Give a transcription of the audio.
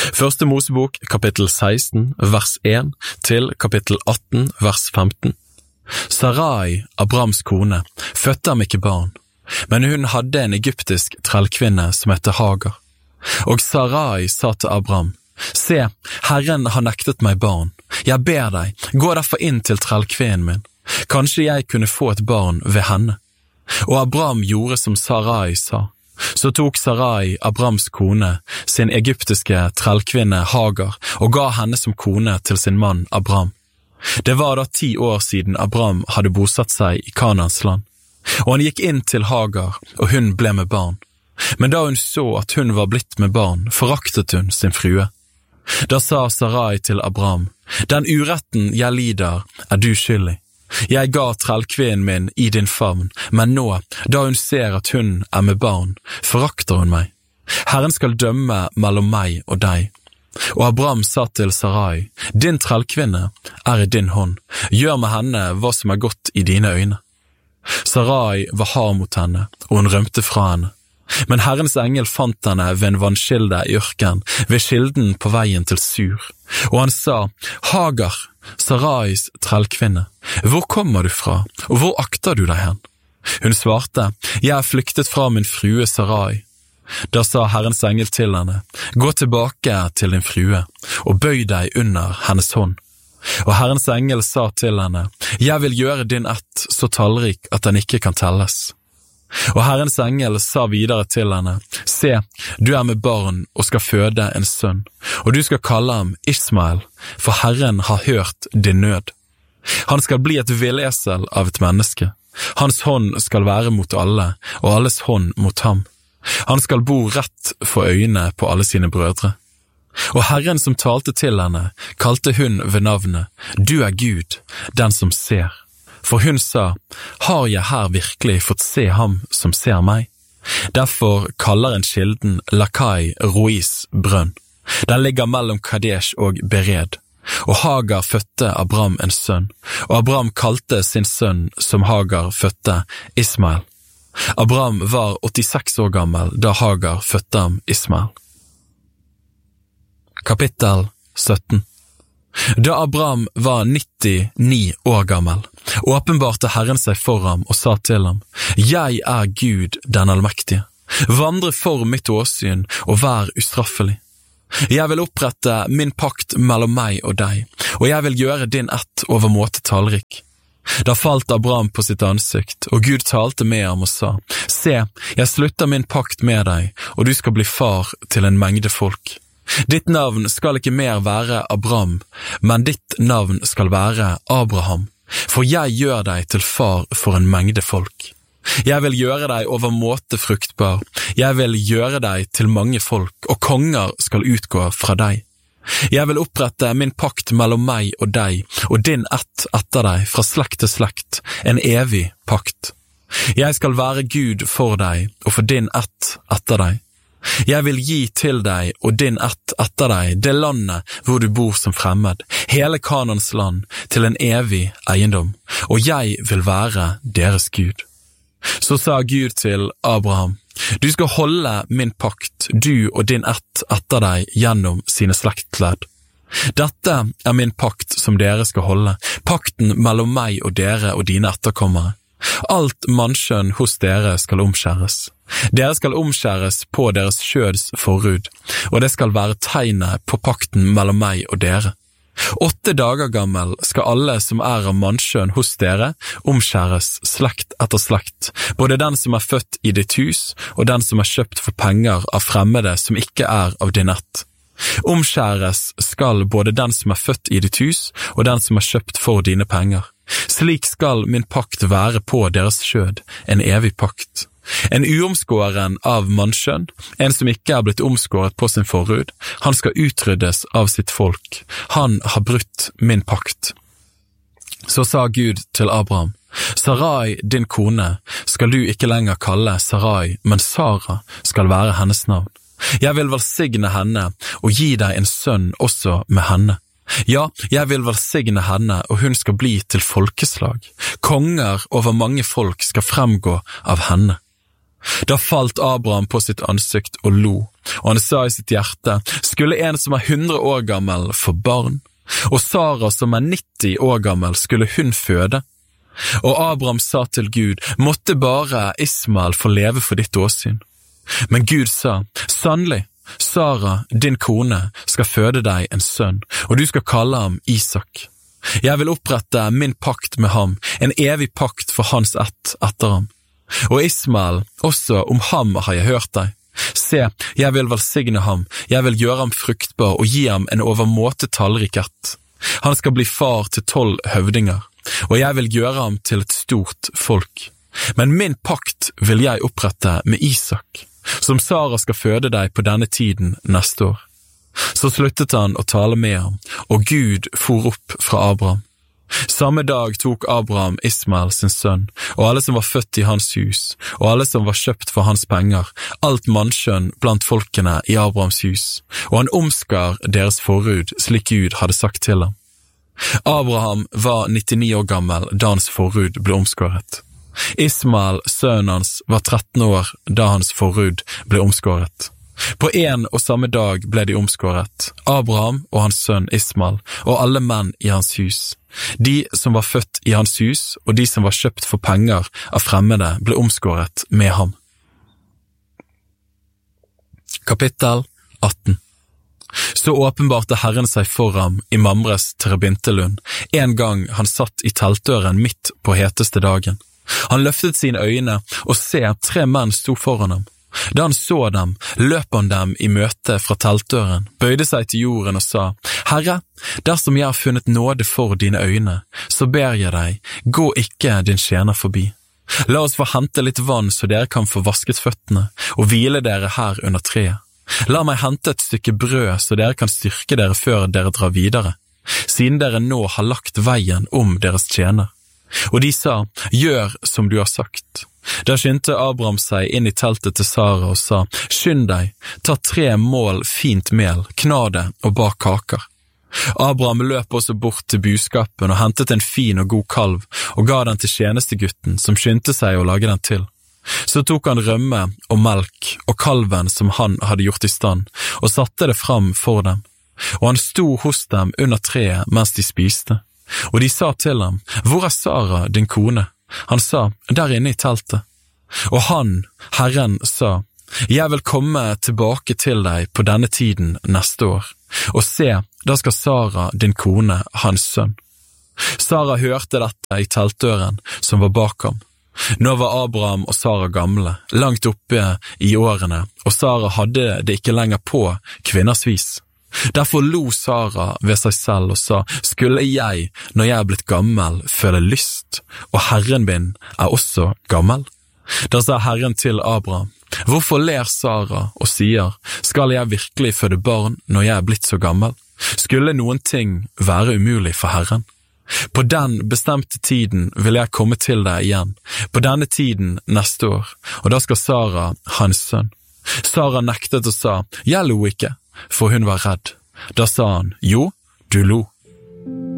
Første Mosebok, kapittel 16, vers 1, til kapittel 18, vers 15. Sarai, Abrams kone, fødte ham ikke barn, men hun hadde en egyptisk trellkvinne som heter Hagar. Og Sarai sa til Abram, «Se, Herren har nektet meg barn. Jeg ber deg, gå derfor inn til trellkvinnen min. Kanskje jeg kunne få et barn ved henne.» Og Abram gjorde som Sarai sa. Så tok Sarai, Abrams kone, sin egyptiske trellkvinne Hagar og ga henne som kone til sin mann Abram. Det var da 10 år siden Abram hadde bosatt seg i Kanans land, og han gikk inn til Hagar, og hun ble med barn. Men da hun så at hun var blitt med barn, foraktet hun sin frue. Da sa Sarai til Abram, «Den uretten jeg lider er du skyldig. Jeg ga trellkvinnen min i din favn, men nå, da hun ser at hun er med barn, forakter hun meg. Herren skal dømme mellom meg og deg.» Og Abram sa til Sarai, «Din trellkvinne er i din hånd. Gjør med henne hva som er godt i dine øyne.» Sarai var hard mot henne, og hun rømte fra henne. Men Herrens engel fant henne ved en vannskilde i ørken, ved skilden på veien til Sur. Og han sa, «Hagar, Sarais trellkvinne, hvor kommer du fra, og hvor akter du deg hen?» Hun svarte, «Jeg er flyktet fra min frue Sarai.» Da sa Herrens engel til henne, «Gå tilbake til din frue, og bøy deg under hennes hånd.» Og Herrens engel sa til henne, «Jeg vil gjøre din ett så tallrik at den ikke kan telles.» Og Herrens engel sa videre til henne, «Se, du er med barn og skal føde en sønn, og du skal kalle ham Ismael, for Herren har hørt din nød. Han skal bli et villesel av et menneske. Hans hånd skal være mot alle, og alles hånd mot ham. Han skal bo rett for øynene på alle sine brødre.» Og Herren som talte til henne, kalte hun ved navnet, «Du er Gud, den som ser.» For hun sa, «Har jeg her virkelig fått se ham som ser meg?» Derfor kaller en skilden Lakai Rois brønn. Den ligger mellom Kadesh og Bered. Og Hagar fødte Abram en sønn, og Abram kalte sin sønn som Hagar fødte Ismael. Abram var 86 år gammel da Hagar fødte ham Ismael. Kapittel 17. Da Abram var 99 år gammel, åpenbarte Herren seg for ham og sa til ham, «Jeg er Gud den allmektige. Vandre for mitt åsyn og vær ustraffelig. Jeg vil opprette min pakt mellom meg og deg, og jeg vil gjøre din ett overmåte tallrik.» Da falt Abram på sitt ansikt, og Gud talte med ham og sa, «Se, jeg slutter min pakt med deg, og du skal bli far til en mengde folk. Ditt navn skal ikke mer være Abram, men ditt navn skal være Abraham, for jeg gjør deg til far for en mengde folk. Jeg vil gjøre deg overmåte fruktbar, jeg vil gjøre deg til mange folk, og konger skal utgå fra deg. Jeg vil opprette min pakt mellom meg og deg, og din ett etter deg fra slekt til slekt, en evig pakt. Jeg skal være Gud for deg, og for din ett etter deg. Jeg vil gi til deg og din ett etter deg det landet hvor du bor som fremmed, hele Kanans land, til en evig eiendom, og jeg vil være deres Gud. Så sa Gud til Abraham, «Du skal holde min pakt, du og din ett etter deg gjennom sine slektledd. Dette er min pakt som dere skal holde, pakten mellom meg og dere og dine etterkommere. Alt mannskjønn hos dere skal omskjæres. Dere skal omskjæres på deres skjøds forhud, og det skal være tegnet på pakten mellom meg og dere. 8 dager gammel skal alle som er av mannskjønn hos dere omskjæres slekt etter slekt, både den som er født i ditt hus og den som er kjøpt for penger av fremmede som ikke er av din ett. Omskjæres skal både den som er født i ditt hus og den som er kjøpt for dine penger. Slik skal min pakt være på deres skjød, en evig pakt. En uomskåren av mannskjønn, en som ikke er blitt omskåret på sin forhud, han skal utryddes av sitt folk. Han har brutt min pakt.» Så sa Gud til Abraham, «Sarai, din kone, skal du ikke lenger kalle Sarai, men Sara skal være hennes navn. Jeg vil velsigne henne og gi deg en sønn også med henne. Ja, jeg vil velsigne henne, og hun skal bli til folkeslag. Konger over mange folk skal fremgå av henne.» Da falt Abraham på sitt ansikt og lo, og han sa i sitt hjerte, skulle en som 100 år gammel få barn? Og Sara som 90 år gammel, skulle hun føde? Og Abraham sa til Gud, måtte bare Ismael få leve for ditt åsyn. Men Gud sa, sannelig, Sara, din kone, skal føde deg en sønn, og du skal kalle ham Isak. Jeg vil opprette min pakt med ham, en evig pakt for hans ett etter ham. Og Ismael, også om ham har jeg hørt deg. Se, jeg vil velsigne ham, jeg vil gjøre ham fruktbar og gi ham en overmåte tallrik ett. Han skal bli far til 12 høvdinger, og jeg vil gjøre ham til et stort folk. Men min pakt vil jeg opprette med Isak, som Sara skal føde deg på denne tiden neste år. Så sluttet han å tale med ham, og Gud for opp fra Abraham. Samme dag tok Abraham Ismael sin sønn, og alle som var født i hans hus, og alle som var kjøpt for hans penger, alt mannskjønn blant folkene i Abrahams hus, og han omskar deres forhud slik Gud hadde sagt til ham. Abraham var 99 år gammel da hans forhud ble omskåret. Ismael, sønnen hans, var 13 år da hans forhud ble omskåret. På en og samme dag ble de omskåret, Abraham og hans sønn Ismael, og alle menn i hans hus. De som var født i hans hus, og de som var kjøpt for penger av fremmede, ble omskåret med ham. Kapittel 18. Så åpenbarte Herren seg for ham i Mamres terebintelund, en gang han satt i teltdøren midt på heteste dagen. Han løftet sine øyne, og se, 3 menn sto foran ham. Da han så dem, løp han dem i møte fra teltdøren, bøyde seg til jorden og sa, Herre, dersom jeg har funnet nåde for dine øyne, så ber jeg deg, gå ikke din tjener forbi. La oss få hente litt vann så dere kan få vasket føttene, og hvile dere her under treet. La meg hente et stykke brød så dere kan styrke dere før dere drar videre, siden dere nå har lagt veien om deres tjener. Og de sa, gjør som du har sagt. Da skyndte Abraham seg inn i teltet til Sara og sa, skynd deg, ta 3 mål fint mel, kna det og bak kaker. Abraham løp også bort til buskapen og hentet en fin og god kalv og ga den til tjenestegutten som skyndte seg å lage den til. Så tok han rømme og melk og kalven som han hadde gjort i stand og satte det fram for dem. Og han sto hos dem under treet mens de spiste. Og de sa til ham, hvor er Sara, din kone? Han sa, der inne i teltet. Og han, Herren, sa, jeg vil komme tilbake til deg på denne tiden neste år. Og se, da skal Sara, din kone, ha en sønn. Sara hørte dette i teltdøren som var bak ham. Nå var Abraham og Sara gamle, langt oppe i årene, og Sara hadde det ikke lenger på kvinners vis. Derfor lo Sara ved seg selv og sa, skulle jeg, når jeg er blitt gammel, føle lyst, og Herren min er også gammel? Da sa Herren til Abraham, hvorfor ler Sara og sier, skal jeg virkelig føde barn når jeg er blitt så gammel? Skulle noen ting være umulig for Herren? På den bestemte tiden vil jeg komme til deg igjen, på denne tiden neste år, og da skal Sara ha en sønn. Sara nektet og sa, jeg lo ikke, for hun var redd. Da sa han, jo, du lo.